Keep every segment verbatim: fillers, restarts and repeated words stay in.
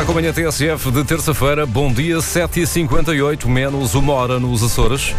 Está com a manhã T S F de terça-feira. Bom dia, sete e cinquenta e oito, menos uma hora nos Açores.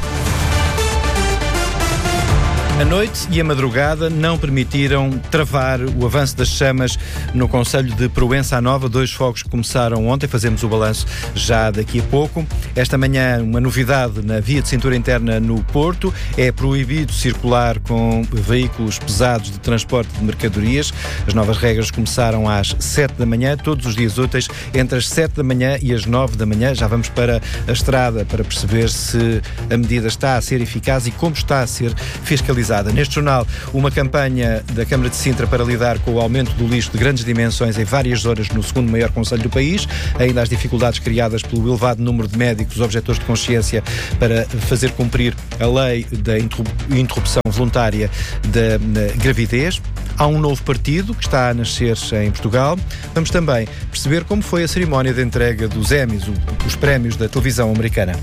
A noite e a madrugada não permitiram travar o avanço das chamas no concelho de Proença à Nova. Dois fogos que começaram ontem, fazemos o balanço já daqui a pouco. Esta manhã, uma novidade na via de cintura interna no Porto. É proibido circular com veículos pesados de transporte de mercadorias. As novas regras começaram às sete da manhã, todos os dias úteis, entre as sete da manhã e as nove da manhã. Já vamos para a estrada para perceber se a medida está a ser eficaz e como está a ser fiscalizada. Neste jornal, uma campanha da Câmara de Sintra para lidar com o aumento do lixo de grandes dimensões em várias zonas no segundo maior concelho do país, ainda as dificuldades criadas pelo elevado número de médicos objetores de consciência para fazer cumprir a lei da interrupção voluntária da gravidez. Há um novo partido que está a nascer em Portugal. Vamos também perceber como foi a cerimónia de entrega dos Emmys, os prémios da televisão americana.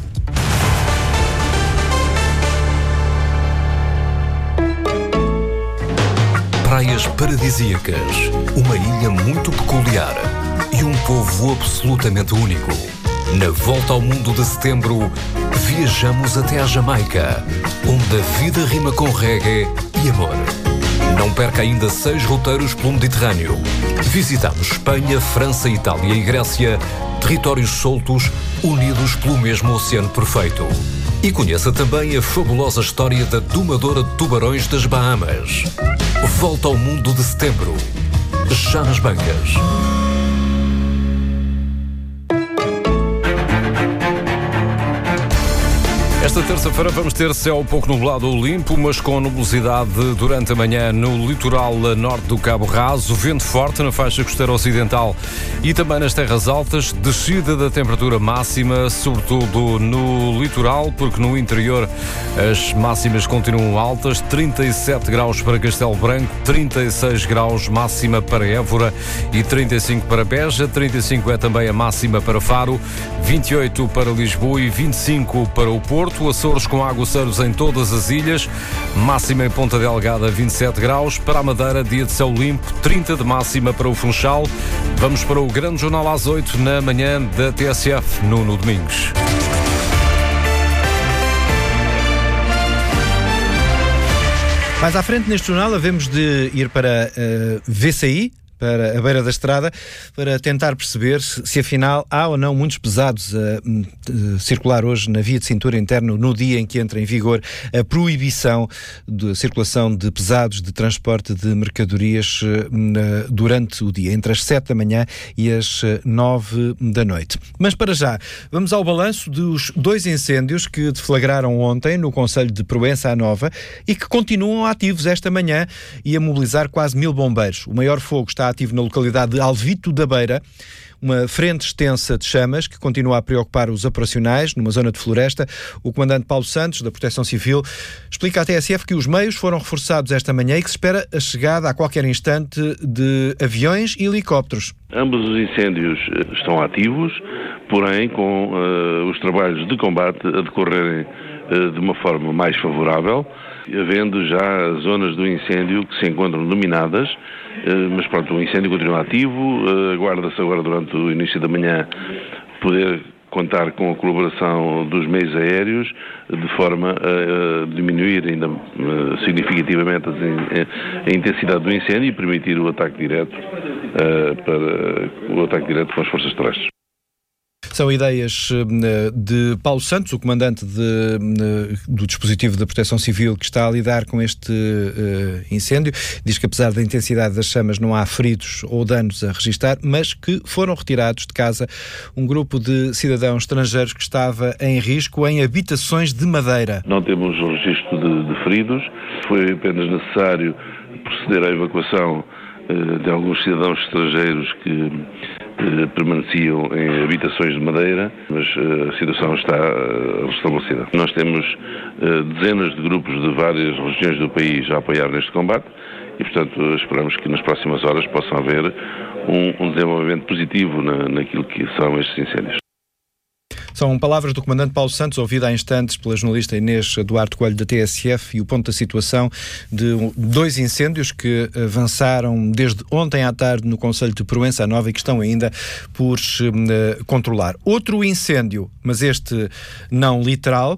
Praias paradisíacas, uma ilha muito peculiar e um povo absolutamente único. Na volta ao mundo de setembro, viajamos até à Jamaica, onde a vida rima com reggae e amor. Não perca ainda seis roteiros pelo Mediterrâneo. Visitamos Espanha, França, Itália e Grécia, territórios soltos, unidos pelo mesmo oceano perfeito. E conheça também a fabulosa história da domadora de tubarões das Bahamas. Volta ao mundo de setembro, já nas bancas. Esta terça-feira vamos ter céu pouco nublado ou limpo, mas com nubosidade durante a manhã no litoral norte do Cabo Raso, vento forte na faixa costeira ocidental e também nas terras altas, descida da temperatura máxima, sobretudo no litoral, porque no interior as máximas continuam altas, trinta e sete graus para Castelo Branco, trinta e seis graus máxima para Évora e trinta e cinco para Beja, trinta e cinco é também a máxima para Faro, vinte e oito para Lisboa e vinte e cinco para o Porto. Açores com aguaceiros em todas as ilhas, máxima em Ponta Delgada vinte e sete graus, para a Madeira dia de céu limpo, trinta de máxima para o Funchal. Vamos para o grande jornal às oito na manhã da T S F, Nuno Domingos. Mais à frente neste jornal havemos de ir para uh, V C I, para a beira da estrada, para tentar perceber se, se afinal há ou não muitos pesados a, a circular hoje na via de cintura interna no dia em que entra em vigor a proibição de circulação de pesados de transporte de mercadorias na, durante o dia, entre as sete da manhã e as nove da noite. Mas para já, vamos ao balanço dos dois incêndios que deflagraram ontem no concelho de Proença à Nova e que continuam ativos esta manhã e a mobilizar quase mil bombeiros. O maior fogo está ativo na localidade de Alvito da Beira, uma frente extensa de chamas que continua a preocupar os operacionais numa zona de floresta. O comandante Paulo Santos, da Proteção Civil, explica à T S F que os meios foram reforçados esta manhã e que se espera a chegada a qualquer instante de aviões e helicópteros. Ambos os incêndios estão ativos, porém com uh, os trabalhos de combate a decorrerem uh, de uma forma mais favorável, havendo já zonas do incêndio que se encontram dominadas, mas pronto, o incêndio continua ativo, aguarda-se agora durante o início da manhã poder contar com a colaboração dos meios aéreos de forma a diminuir ainda significativamente a intensidade do incêndio e permitir o ataque direto, para o ataque direto com as forças terrestres. São ideias de Paulo Santos, o comandante de, do dispositivo da Proteção Civil que está a lidar com este uh, incêndio. Diz que apesar da intensidade das chamas não há feridos ou danos a registar, mas que foram retirados de casa um grupo de cidadãos estrangeiros que estava em risco em habitações de madeira. Não temos registro de, de feridos, foi apenas necessário proceder à evacuação uh, de alguns cidadãos estrangeiros que permaneciam em habitações de madeira, mas a situação está restabelecida. Nós temos dezenas de grupos de várias regiões do país a apoiar neste combate e, portanto, esperamos que nas próximas horas possam haver um, um desenvolvimento positivo na, naquilo que são estes incêndios. São palavras do comandante Paulo Santos, ouvido há instantes pela jornalista Inês Duarte Coelho da T S F, e o ponto da situação de dois incêndios que avançaram desde ontem à tarde no concelho de Proença Nova e que estão ainda por uh, controlar. Outro incêndio, mas este não literal,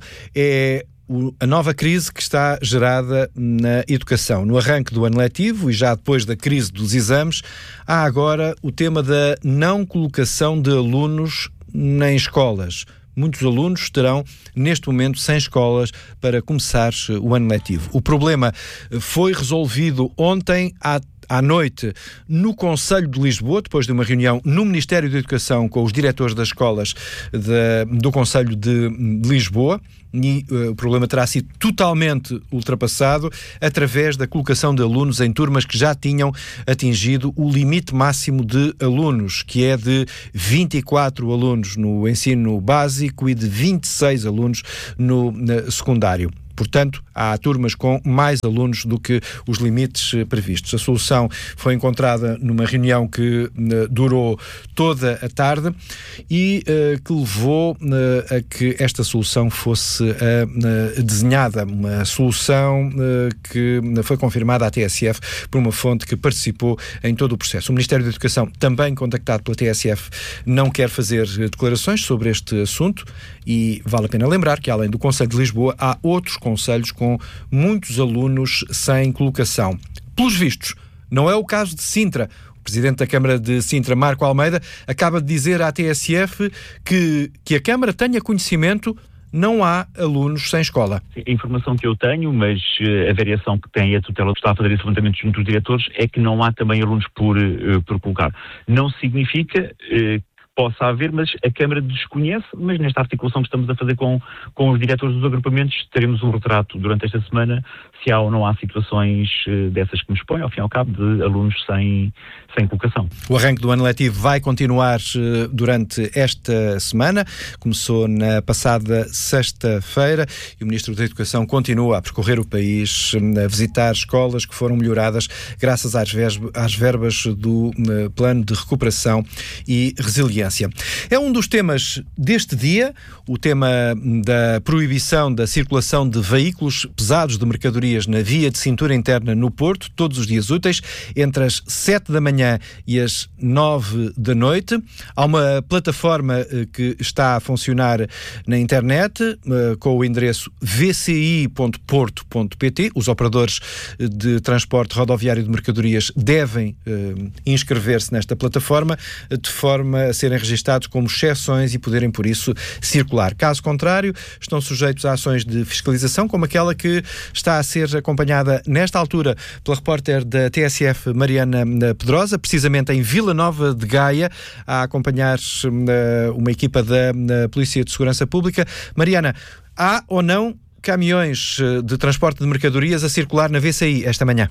é a nova crise que está gerada na educação. No arranque do ano letivo e já depois da crise dos exames, há agora o tema da não colocação de alunos em escolas. Muitos alunos estarão, neste momento, sem escolas para começar o ano letivo. O problema foi resolvido ontem à à noite no Conselho de Lisboa, depois de uma reunião no Ministério da Educação com os diretores das escolas de, do Conselho de Lisboa, e uh, o problema terá sido totalmente ultrapassado através da colocação de alunos em turmas que já tinham atingido o limite máximo de alunos, que é de vinte e quatro alunos no ensino básico e de vinte e seis alunos no, no secundário. Portanto, há turmas com mais alunos do que os limites previstos. A solução foi encontrada numa reunião que uh, durou toda a tarde e uh, que levou uh, a que esta solução fosse uh, uh, desenhada. Uma solução uh, que foi confirmada à T S F por uma fonte que participou em todo o processo. O Ministério da Educação, também contactado pela T S F, não quer fazer declarações sobre este assunto e vale a pena lembrar que, além do Conselho de Lisboa, há outros concelhos com muitos alunos sem colocação. Pelos vistos, não é o caso de Sintra. O Presidente da Câmara de Sintra, Marco Almeida, acaba de dizer à T S F que, que a Câmara tenha conhecimento, não há alunos sem escola. A informação que eu tenho, mas uh, a variação que tem a tutela que está a fazer esse levantamento junto dos diretores, é que não há também alunos por, uh, por colocar. Não significa uh, possa haver, mas a Câmara desconhece, mas nesta articulação que estamos a fazer com, com os diretores dos agrupamentos, teremos um retrato durante esta semana se há ou não há situações uh, dessas que nos põem, ao fim e ao cabo, de alunos sem, sem colocação. O arranque do ano letivo vai continuar uh, durante esta semana, começou na passada sexta-feira e o Ministro da Educação continua a percorrer o país, uh, a visitar escolas que foram melhoradas graças às, vers- às verbas do uh, Plano de Recuperação e Resiliência. É um dos temas deste dia, o tema da proibição da circulação de veículos pesados de mercadorias na via de cintura interna no Porto, todos os dias úteis, entre as sete da manhã e as nove da noite. Há uma plataforma eh, que está a funcionar na internet eh, com o endereço v c i ponto porto ponto p t. Os operadores de transporte rodoviário de mercadorias devem eh, inscrever-se nesta plataforma de forma a serem registados como exceções e poderem, por isso, circular. Caso contrário, estão sujeitos a ações de fiscalização, como aquela que está a ser acompanhada nesta altura pela repórter da T S F, Mariana Pedrosa, precisamente em Vila Nova de Gaia, a acompanhar uh, uma equipa da uh, Polícia de Segurança Pública. Mariana, há ou não caminhões de transporte de mercadorias a circular na V C I esta manhã?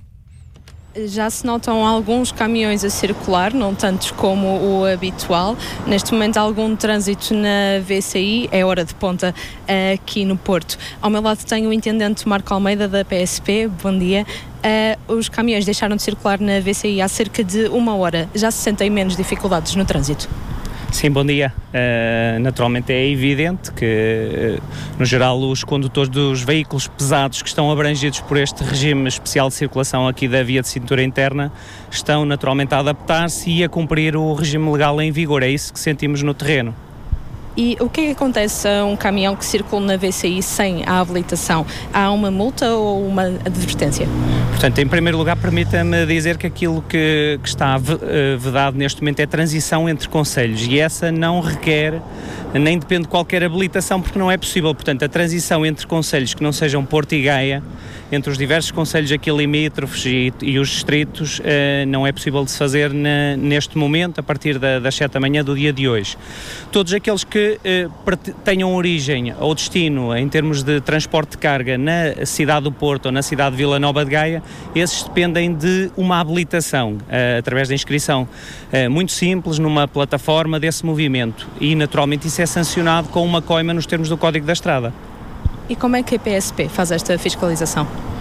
Já se notam alguns caminhões a circular, não tantos como o habitual. Neste momento há algum trânsito na V C I, é hora de ponta aqui no Porto. Ao meu lado tenho o Intendente Marco Almeida da P S P, bom dia. Uh, os caminhões deixaram de circular na V C I há cerca de uma hora. Já se sentem menos dificuldades no trânsito? Sim, bom dia. Uh, naturalmente é evidente que, uh, no geral, os condutores dos veículos pesados que estão abrangidos por este regime especial de circulação aqui da via de cintura interna estão naturalmente a adaptar-se e a cumprir o regime legal em vigor. É isso que sentimos no terreno. E o que é que acontece a um caminhão que circula na V C I sem a habilitação? Há uma multa ou uma advertência? Portanto, em primeiro lugar, permita-me dizer que aquilo que, que está vedado neste momento é transição entre concelhos e essa não requer, nem depende de qualquer habilitação, porque não é possível. Portanto, a transição entre concelhos que não sejam Porto e Gaia, entre os diversos concelhos aqui limítrofes e, e os distritos, eh, não é possível de se fazer na, neste momento, a partir da, das sete da manhã do dia de hoje. Todos aqueles que eh, tenham origem ou destino em termos de transporte de carga na cidade do Porto ou na cidade de Vila Nova de Gaia, esses dependem de uma habilitação, eh, através da inscrição eh, muito simples numa plataforma desse movimento e naturalmente isso é sancionado com uma coima nos termos do Código da Estrada. E como é que a P S P faz esta fiscalização?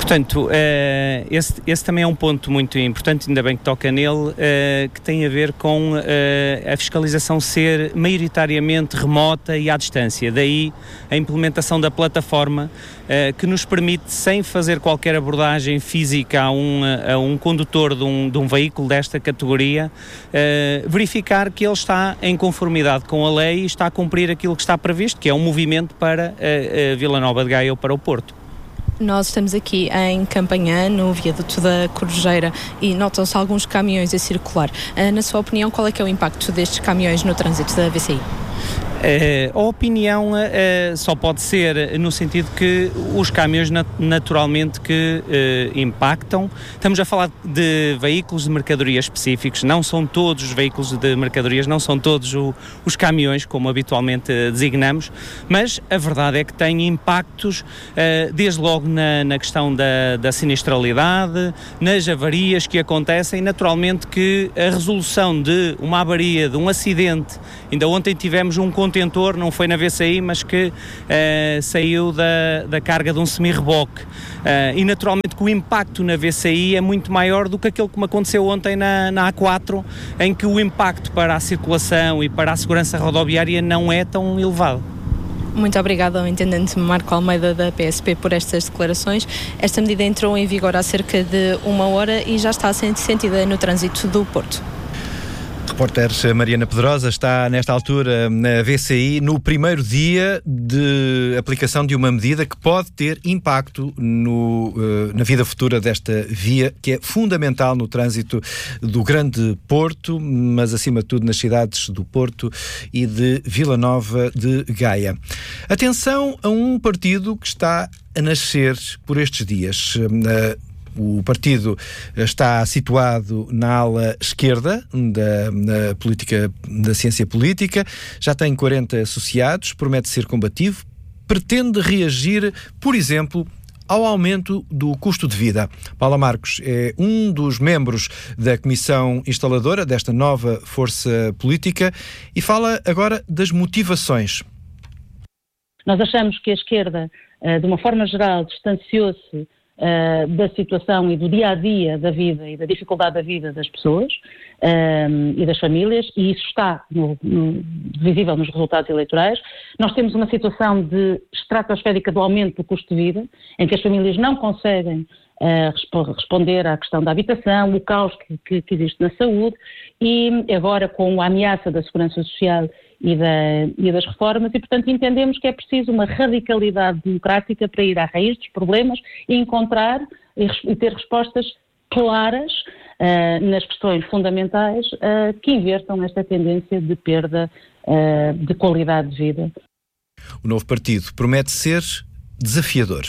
Portanto, uh, esse, esse também é um ponto muito importante, ainda bem que toca nele, uh, que tem a ver com uh, a fiscalização ser maioritariamente remota e à distância. Daí a implementação da plataforma uh, que nos permite, sem fazer qualquer abordagem física a um, a um condutor de um, de um veículo desta categoria, uh, verificar que ele está em conformidade com a lei e está a cumprir aquilo que está previsto, que é um movimento para a, a Vila Nova de Gaia ou para o Porto. Nós estamos aqui em Campanhã, no viaduto da Corujeira, e notam-se alguns caminhões a circular. Na sua opinião, qual é que é o impacto destes caminhões no trânsito da V C I? Uh, a opinião uh, só pode ser no sentido que os caminhões nat- naturalmente que uh, impactam. Estamos a falar de veículos de mercadorias específicos, não são todos os veículos de mercadorias, não são todos o, os caminhões, como habitualmente uh, designamos, mas a verdade é que tem impactos uh, desde logo na, na questão da, da sinistralidade, nas avarias que acontecem, naturalmente que a resolução de uma avaria, de um acidente, ainda ontem tivemos um contentor, não foi na V C I, mas que uh, saiu da, da carga de um semi-reboque. Uh, e naturalmente que o impacto na V C I é muito maior do que aquele que me aconteceu ontem na, na A quatro, em que o impacto para a circulação e para a segurança rodoviária não é tão elevado. Muito obrigada ao intendente Marco Almeida da P S P por estas declarações. Esta medida entrou em vigor há cerca de uma hora e já está sendo sentida no trânsito do Porto. Repórter Mariana Pedrosa está nesta altura na V C I no primeiro dia de aplicação de uma medida que pode ter impacto no, na vida futura desta via, que é fundamental no trânsito do Grande Porto, mas acima de tudo nas cidades do Porto e de Vila Nova de Gaia. Atenção a um partido que está a nascer por estes dias. O partido está situado na ala esquerda da, da, política, da ciência política, já tem quarenta associados, promete ser combativo, pretende reagir, por exemplo, ao aumento do custo de vida. Paula Marcos é um dos membros da comissão instaladora desta nova força política e fala agora das motivações. Nós achamos que a esquerda, de uma forma geral, distanciou-se Uh, da situação e do dia-a-dia da vida e da dificuldade da vida das pessoas um, e das famílias, e isso está no, no, visível nos resultados eleitorais. Nós temos uma situação de estratosférica do aumento do custo de vida, em que as famílias não conseguem uh, resp- responder à questão da habitação, o caos que, que, que existe na saúde, e agora com a ameaça da segurança social E, da, e das reformas, e portanto entendemos que é preciso uma radicalidade democrática para ir à raiz dos problemas e encontrar e, e ter respostas claras uh, nas questões fundamentais uh, que invertam esta tendência de perda uh, de qualidade de vida. O novo partido promete ser desafiador.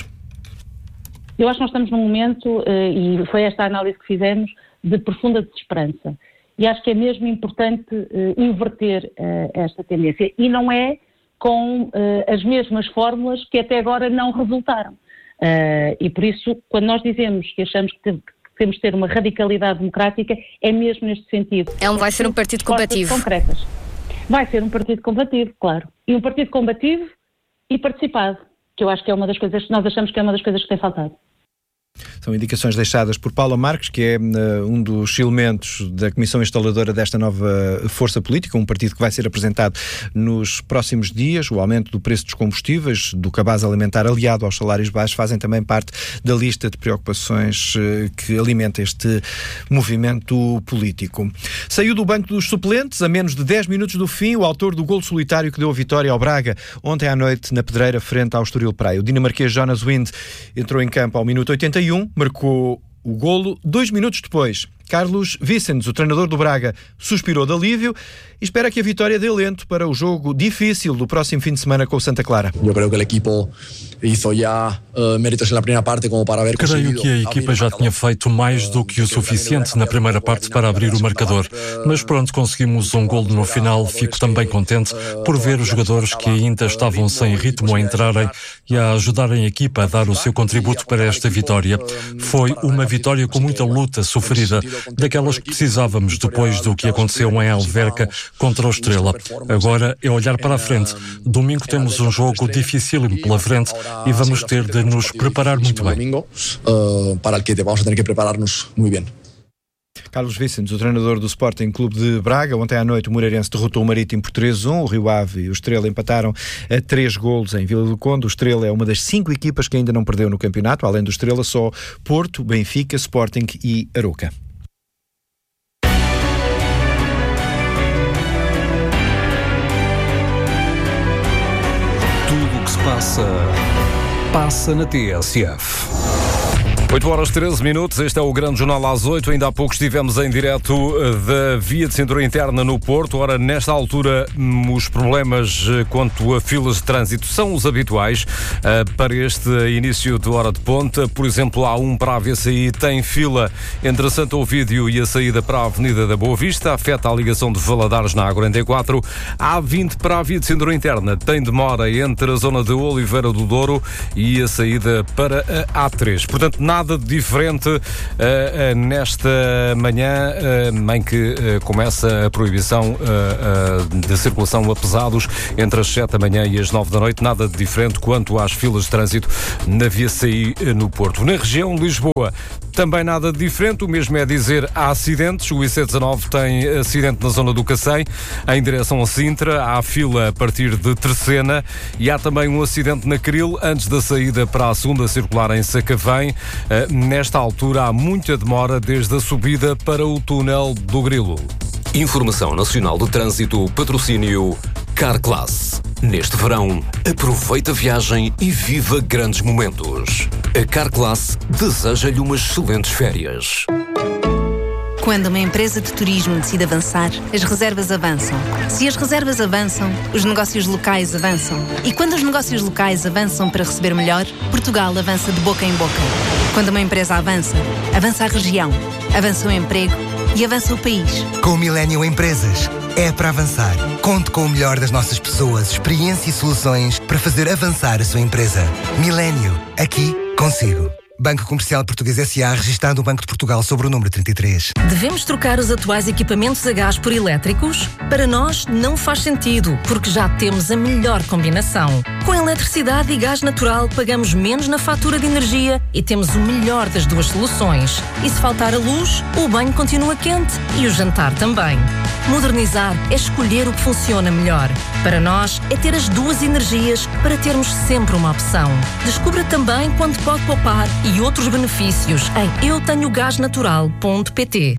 Eu acho que nós estamos num momento, uh, e foi esta a análise que fizemos, de profunda desesperança. E acho que é mesmo importante uh, inverter uh, esta tendência. E não é com uh, as mesmas fórmulas que até agora não resultaram. Uh, e por isso, quando nós dizemos que achamos que, te, que temos de ter uma radicalidade democrática, é mesmo neste sentido. É um, vai ser um partido combativo. Concretas. Vai ser um partido combativo, claro. E um partido combativo e participado, que eu acho que é uma das coisas, nós achamos que é uma das coisas que tem faltado. São indicações deixadas por Paula Marques, que é uh, um dos elementos da comissão instaladora desta nova força política, um partido que vai ser apresentado nos próximos dias. O aumento do preço dos combustíveis, do cabaz alimentar aliado aos salários baixos, fazem também parte da lista de preocupações uh, que alimenta este movimento político. Saiu do banco dos suplentes a menos de dez minutos do fim o autor do golo solitário que deu a vitória ao Braga ontem à noite na Pedreira frente ao Estoril Praia. O dinamarquês Jonas Wind entrou em campo ao minuto oitenta e um, marcou o golo. Dois minutos depois, Carlos Vicens, o treinador do Braga, suspirou de alívio e espera que a vitória dê alento para o jogo difícil do próximo fim de semana com o Santa Clara. Eu creio que o equipo hizo já uh, méritos na primeira parte como para ver. Creio que a equipa já tinha feito mais do que o suficiente na primeira parte para abrir o marcador, mas pronto, conseguimos um golo no final. Fico também contente por ver os jogadores que ainda estavam sem ritmo a entrarem e a ajudarem a equipa a dar o seu contributo para esta vitória. Foi uma vitória com muita luta sofrida, daquelas que precisávamos depois do que aconteceu em Alverca contra o Estrela. Agora é olhar para a frente. Domingo temos um jogo dificílimo pela frente e vamos ter de nos preparar muito bem. Para o que vamos ter que preparar-nos muito bem. Carlos Vicens, o treinador do Sporting Clube de Braga. Ontem à noite o Moreirense derrotou o Marítimo por três a um. O Rio Ave e o Estrela empataram a três golos em Vila do Conde. O Estrela é uma das cinco equipas que ainda não perdeu no campeonato. Além do Estrela, só Porto, Benfica, Sporting e Aroca. Tudo o que se passa, passa na T S F. oito horas e treze minutos, este é o Grande Jornal às oito. Ainda há pouco estivemos em direto da via de cintura interna no Porto. Ora, nesta altura, os problemas quanto a filas de trânsito são os habituais para este início de hora de ponta. Por exemplo, a um para a V C I tem fila entre Santo Ovídio e a saída para a Avenida da Boa Vista. Afeta a ligação de Valadares na A quarenta e quatro. A vinte para a via de cintura interna tem demora entre a zona de Oliveira do Douro e a saída para a A três. Portanto, nada de diferente uh, uh, nesta manhã uh, em que uh, começa a proibição uh, uh, de circulação a pesados entre as sete da manhã e as nove da noite. Nada de diferente quanto às filas de trânsito na via C I uh, no Porto. Na região Lisboa, também nada de diferente. O mesmo é dizer, há acidentes. O I C dezanove tem acidente na zona do Cacém, em direção a Sintra. Há fila a partir de Terceira e há também um acidente na Cril, antes da saída para a segunda circular em Sacavém. Nesta altura há muita demora desde a subida para o túnel do Grilo. Informação Nacional de Trânsito, patrocínio Carclass. Neste verão, aproveita a viagem e viva grandes momentos. A Carclass deseja-lhe umas excelentes férias. Quando uma empresa de turismo decide avançar, as reservas avançam. Se as reservas avançam, os negócios locais avançam. E quando os negócios locais avançam para receber melhor, Portugal avança de boca em boca. Quando uma empresa avança, avança a região, avança o emprego e avança o país. Com o Millennium Empresas, é para avançar. Conte com o melhor das nossas pessoas, experiência e soluções para fazer avançar a sua empresa. Millennium, aqui consigo. Banco Comercial Português S A, registado no Banco de Portugal sob o número trinta e três. Devemos trocar os atuais equipamentos a gás por elétricos? Para nós, não faz sentido, porque já temos a melhor combinação. Com eletricidade e gás natural, pagamos menos na fatura de energia e temos o melhor das duas soluções. E se faltar a luz, o banho continua quente e o jantar também. Modernizar é escolher o que funciona melhor. Para nós, é ter as duas energias para termos sempre uma opção. Descubra também quanto pode poupar e outros benefícios em eu tenho gás natural ponto pt.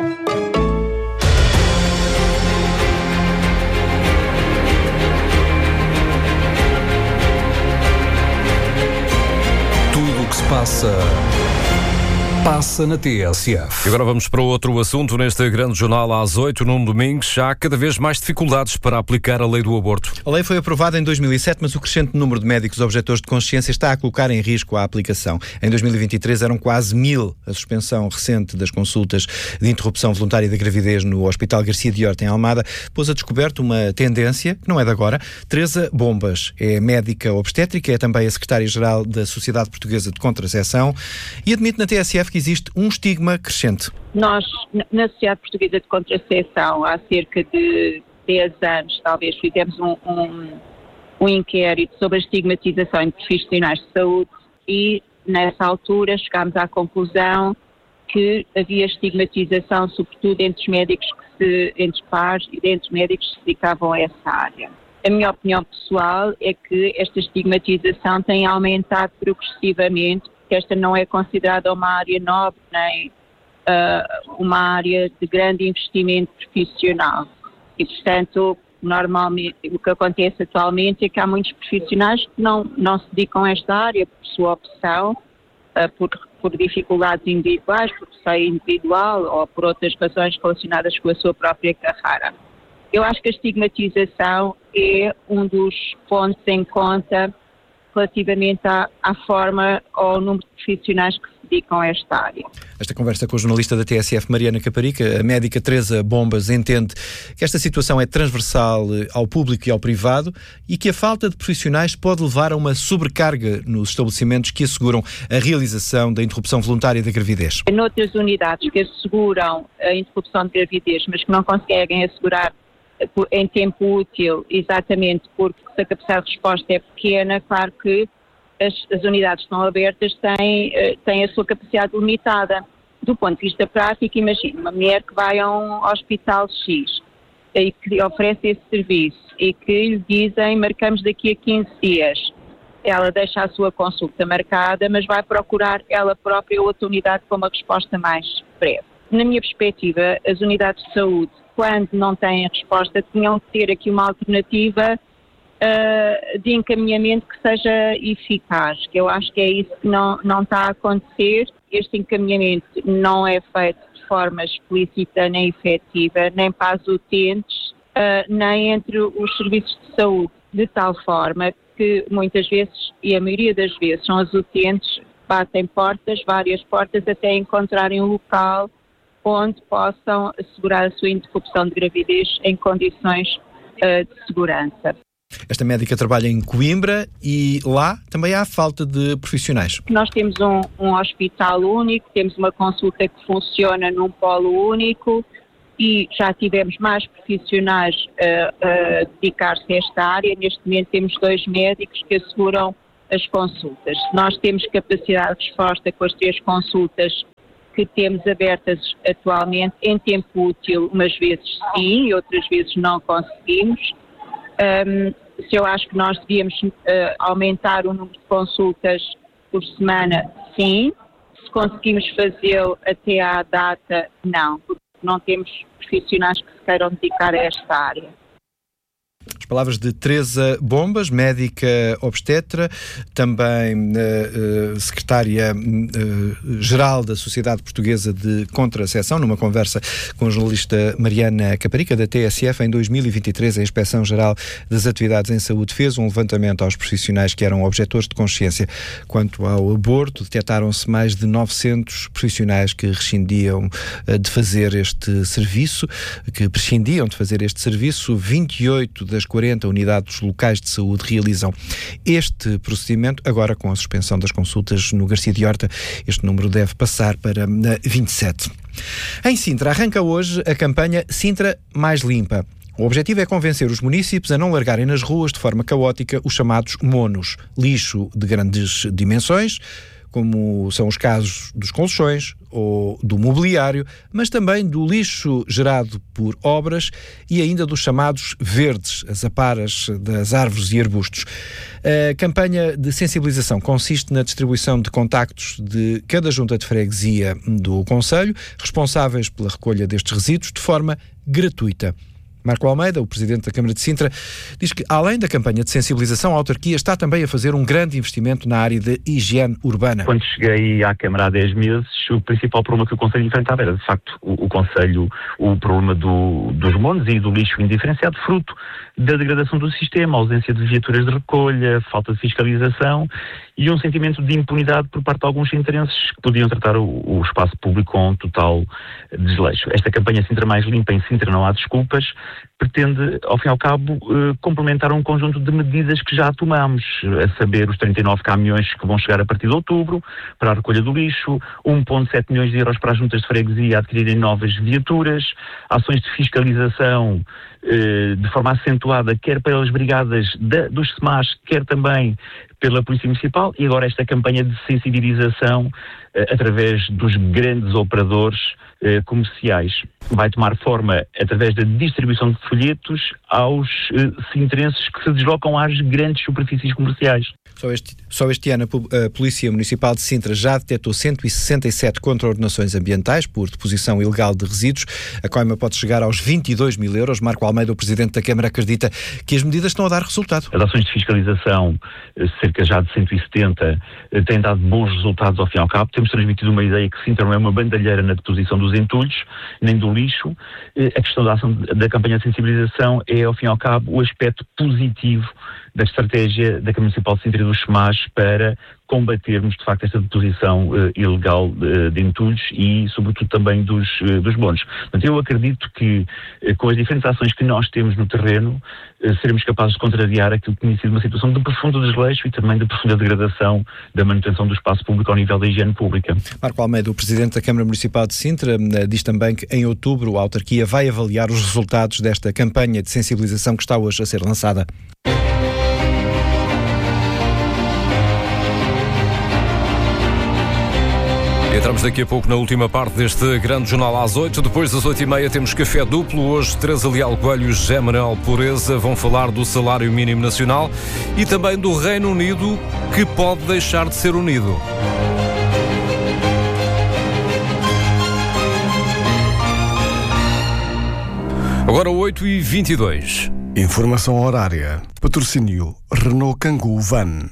Tudo o que se passa, passa na T S F. E agora vamos para outro assunto neste Grande Jornal às oito, num domingo. Já há cada vez mais dificuldades para aplicar a lei do aborto. A lei foi aprovada em dois mil e sete, mas o crescente número de médicos objetores de consciência está a colocar em risco a aplicação. Em dois mil e vinte e três eram quase mil. A suspensão recente das consultas de interrupção voluntária da gravidez no Hospital Garcia de Horta, em Almada, pôs a descoberto uma tendência, que não é de agora. Teresa Bombas é médica obstétrica, é também a secretária-geral da Sociedade Portuguesa de Contracepção e admite na T S F que existe um estigma crescente. Nós, na Sociedade Portuguesa de Contracepção, há cerca de dez anos, talvez, fizemos um, um, um inquérito sobre a estigmatização em profissionais de saúde e, nessa altura, chegámos à conclusão que havia estigmatização, sobretudo entre os médicos, que se, entre pares e entre médicos que se dedicavam a essa área. A minha opinião pessoal é que esta estigmatização tem aumentado progressivamente, porque esta não é considerada uma área nobre, nem uh, uma área de grande investimento profissional. E, portanto, normalmente, o que acontece atualmente é que há muitos profissionais que não, não se dedicam a esta área por sua opção, uh, por, por dificuldades individuais, por receio individual ou por outras razões relacionadas com a sua própria carreira. Eu acho que a estigmatização é um dos pontos em conta relativamente à, à forma ou ao número de profissionais que se dedicam a esta área. Esta conversa com a jornalista da T S F, Mariana Caparica. A médica Teresa Bombas entende que esta situação é transversal ao público e ao privado e que a falta de profissionais pode levar a uma sobrecarga nos estabelecimentos que asseguram a realização da interrupção voluntária da gravidez. Noutras unidades que asseguram a interrupção de gravidez, mas que não conseguem assegurar em tempo útil, exatamente porque a capacidade de resposta é pequena, claro que as, as unidades que estão abertas têm, têm a sua capacidade limitada. Do ponto de vista prático, imagine uma mulher que vai a um hospital X e que oferece esse serviço e que lhe dizem marcamos daqui a quinze dias. Ela deixa a sua consulta marcada, mas vai procurar ela própria outra unidade com uma resposta mais breve. Na minha perspectiva, as unidades de saúde, quando não têm resposta, tinham que ter aqui uma alternativa uh, de encaminhamento que seja eficaz, que eu acho que é isso que não, não está a acontecer. Este encaminhamento não é feito de forma explícita nem efetiva, nem para as utentes, uh, nem entre os serviços de saúde, de tal forma que muitas vezes, e a maioria das vezes, são as utentes batem portas, várias portas, até encontrarem um local onde possam assegurar a sua interrupção de gravidez em condições uh, de segurança. Esta médica trabalha em Coimbra e lá também há falta de profissionais. Nós temos um, um hospital único, temos uma consulta que funciona num polo único e já tivemos mais profissionais a, a dedicar-se a esta área. Neste momento temos dois médicos que asseguram as consultas. Nós temos capacidade de resposta com as três consultas que temos abertas atualmente em tempo útil, umas vezes sim e outras vezes não conseguimos. Um, se eu acho que nós devíamos uh, aumentar o número de consultas por semana, sim. Se conseguimos fazê-lo até à data, não, porque não temos profissionais que se queiram dedicar a esta área. As palavras de Teresa Bombas, médica obstetra, também uh, uh, secretária-geral uh, da Sociedade Portuguesa de Contracepção, numa conversa com a jornalista Mariana Caparica, da T S F. Em dois mil e vinte e três, a Inspeção-Geral das Atividades em Saúde fez um levantamento aos profissionais que eram objetores de consciência quanto ao aborto. Detectaram-se mais de novecentos profissionais que rescindiam uh, de fazer este serviço, que prescindiam de fazer este serviço. vinte e oito das quarenta unidades locais de saúde realizam este procedimento. Agora, com a suspensão das consultas no Garcia de Horta, este número deve passar para vinte e sete. Em Sintra, arranca hoje a campanha Sintra Mais Limpa. O objetivo é convencer os municípios a não largarem nas ruas de forma caótica os chamados monos, lixo de grandes dimensões, como são os casos dos colchões ou do mobiliário, mas também do lixo gerado por obras e ainda dos chamados verdes, as aparas das árvores e arbustos. A campanha de sensibilização consiste na distribuição de contactos de cada junta de freguesia do concelho, responsáveis pela recolha destes resíduos, de forma gratuita. Marco Almeida, o presidente da Câmara de Sintra, diz que, além da campanha de sensibilização, a autarquia está também a fazer um grande investimento na área de higiene urbana. Quando cheguei à Câmara há dez meses, o principal problema que o Concelho enfrentava era, de facto, o, o Concelho, o problema do, dos monos e do lixo indiferenciado, fruto da degradação do sistema, ausência de viaturas de recolha, falta de fiscalização e um sentimento de impunidade por parte de alguns sintrenses que podiam tratar o, o espaço público com total desleixo. Esta campanha Sintra Mais Limpa, em Sintra não há desculpas, pretende, ao fim e ao cabo, eh, complementar um conjunto de medidas que já tomamos, a saber, os trinta e nove caminhões que vão chegar a partir de outubro para a recolha do lixo, um vírgula sete milhões de euros para as juntas de freguesia adquirirem novas viaturas, ações de fiscalização eh, de forma acentuada, quer pelas brigadas da, dos S M A S, quer também pela Polícia Municipal, e agora esta campanha de sensibilização eh, através dos grandes operadores eh, comerciais. Vai tomar forma através da distribuição de folhetos aos eh, sintrenses que se deslocam às grandes superfícies comerciais. Só este, só este ano a Polícia Municipal de Sintra já detectou cento e sessenta e sete contraordenações ambientais por deposição ilegal de resíduos. A coima pode chegar aos vinte e dois mil euros. Marco Almeida, o Presidente da Câmara, acredita que as medidas estão a dar resultado. As ações de fiscalização, cerca já de cento e setenta, têm dado bons resultados ao fim e ao cabo. Temos transmitido uma ideia que Sintra não é uma bandalheira na deposição dos entulhos, nem do lixo. A questão da ação da campanha de sensibilização é, ao fim e ao cabo, o aspecto positivo da estratégia da Câmara Municipal de Sintra e do SEMAS para combatermos, de facto, esta deposição uh, ilegal uh, de entulhos e, sobretudo, também dos, uh, dos bónus. Portanto, eu acredito que, uh, com as diferentes ações que nós temos no terreno, uh, seremos capazes de contrariar aquilo que tinha sido uma situação de profundo desleixo e também de profunda degradação da manutenção do espaço público ao nível da higiene pública. Marco Almeida, o Presidente da Câmara Municipal de Sintra, uh, diz também que, em outubro, a autarquia vai avaliar os resultados desta campanha de sensibilização que está hoje a ser lançada. Entramos daqui a pouco na última parte deste grande jornal às oito. Depois das oito e meia temos café duplo. Hoje Teresa Leal Coelho e José Manuel Pureza vão falar do salário mínimo nacional e também do Reino Unido, que pode deixar de ser unido. Agora oito e vinte e dois. Informação horária. Patrocínio Renault Kangoo Van.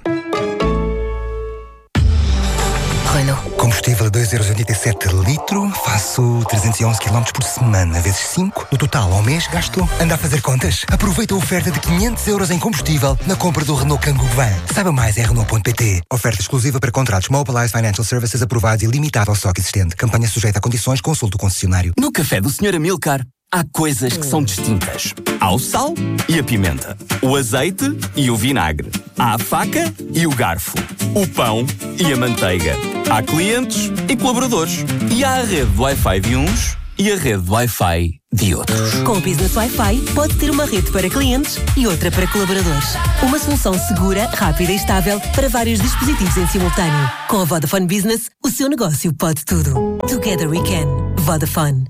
Renault. Combustível a dois euros e oitenta e sete litro, faço trezentos e onze quilómetros por semana, vezes cinco. No total, ao mês, gasto. Anda a fazer contas? Aproveita a oferta de quinhentos euros em combustível na compra do Renault Kangoo Van. Saiba mais em Renault ponto pt. Oferta exclusiva para contratos Mobilize Financial Services aprovados e limitada ao estoque existente. Campanha sujeita a condições, consulte o concessionário. No café do senhor Amilcar, há coisas que são distintas. Há o sal e a pimenta, o azeite e o vinagre, há a faca e o garfo, o pão e a manteiga. Há clientes e colaboradores. E há a rede de Wi-Fi de uns e a rede de Wi-Fi de outros. Com o Business Wi-Fi, pode ter uma rede para clientes e outra para colaboradores. Uma solução segura, rápida e estável para vários dispositivos em simultâneo. Com a Vodafone Business, o seu negócio pode tudo. Together we can. Vodafone.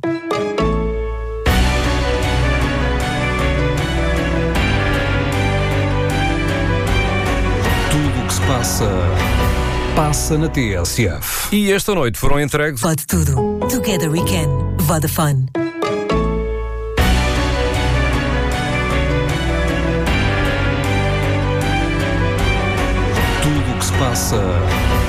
Tudo o que se passa, passa na T S F. E esta noite foram entregues... Pode tudo. Together we can. Vodafone. Tudo o que se passa,